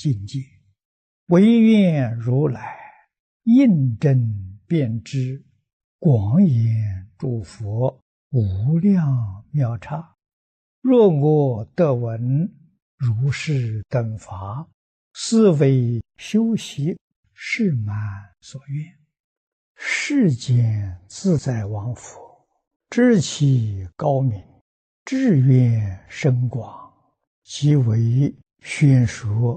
境界，唯愿如来印证遍知，广演诸佛无量妙刹。若我得闻如是等法，是为修习是满所愿。世间自在王佛，知其高明，志愿深广，即为宣说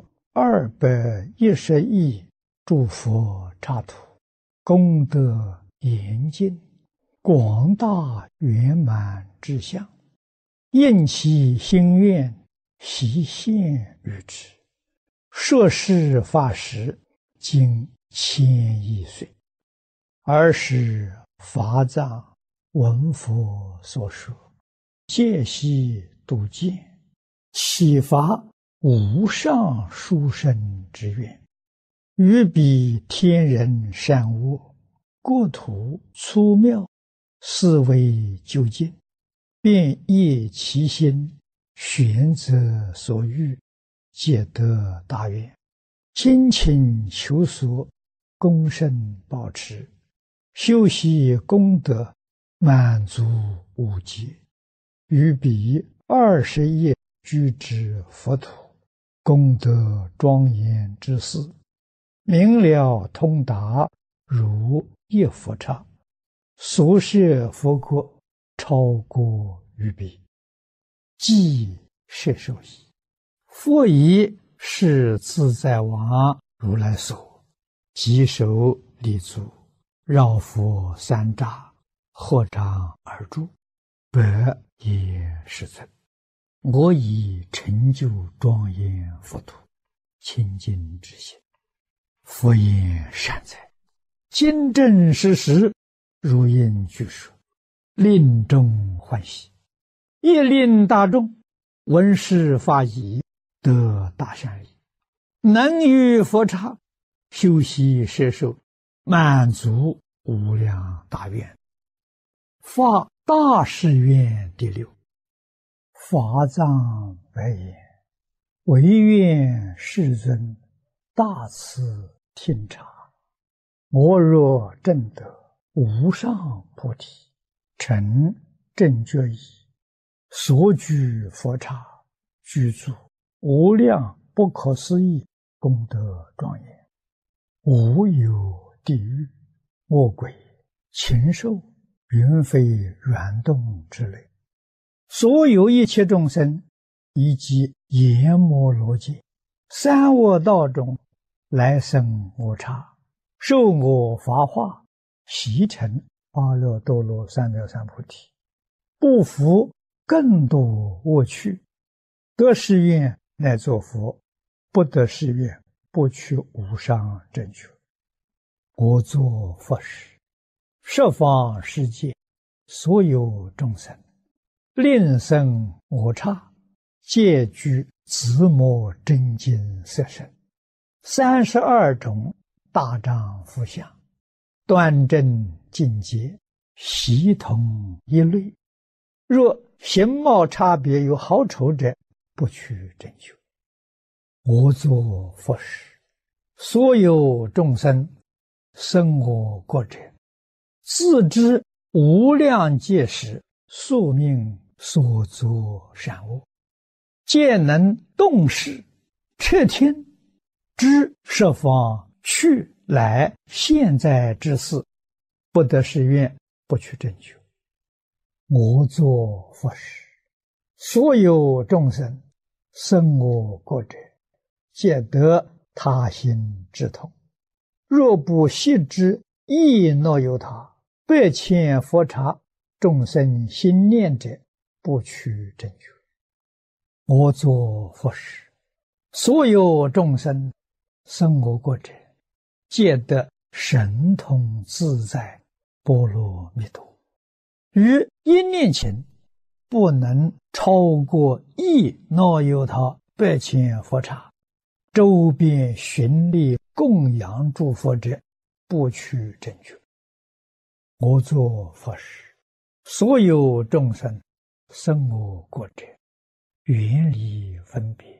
210亿诸佛刹土，功德严尽，广大圆满之相，应其心愿，悉现于之。摄事法时，经1000亿岁。尔时法藏闻佛所说，戒悉度见，启发无上殊胜之愿，于彼天人善恶，国土粗妙，思维究竟，便业其心，选择所欲，皆得大愿，精勤求索，恭慎保持，修习功德，满足无极，于彼20亿居之佛土，功德庄严之事，明了通达，如一佛刹，所摄佛国，超过于彼，即摄受矣。佛以是自在王如来所，稽首立足，绕佛3匝，合掌而住，百也世尊，我以成就庄严佛土，清净之心。佛言善哉，今正实实，如应具说，令众欢喜，亦令大众闻是法已，得大善利，能于佛刹修习摄受，满足无量大愿。发大誓愿第6。法藏白言：唯愿世尊大慈听察，我若证得无上菩提，成正觉已，所居佛刹，具足无量不可思议功德庄严，无有地狱、恶鬼、禽兽、云飞软动之类，所有一切众生，以及阎摩罗界、三恶道中来生我刹，受我法化，习成阿耨多罗三藐三菩提，不服更多恶趣，得誓愿乃作佛，不得誓愿不取无上正觉。我作佛时，十方世界所有众生，令生我刹，皆具自摩真经色身，32种大丈夫相，端正境界，悉同一类。若形貌差别有好丑者，不取正觉。我作佛时，所有众生生我国者，自知无量劫时宿命所作善恶，皆能动识彻听，知十方去来现在之事，不得誓愿，不取正觉。我作佛时，所有众生生我国者，皆得他心之痛。若不悉知亦若有他，100千佛刹众生心念者，不取正觉。我作佛时，所有众生生我国者，皆得神通自在波罗蜜多。于一念前，不能超过亦若有他100千佛刹，周边寻力供养诸佛者，不取正觉。我作佛时，所有众生生我国者，远离分别，